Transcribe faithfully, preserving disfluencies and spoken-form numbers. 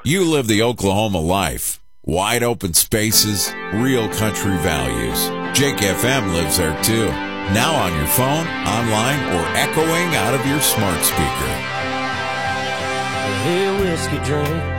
You live the Oklahoma life. Wide open spaces, real country values. Jake F M lives there too. Now on your phone, online, or echoing out of your smart speaker. Hey, whiskey drink.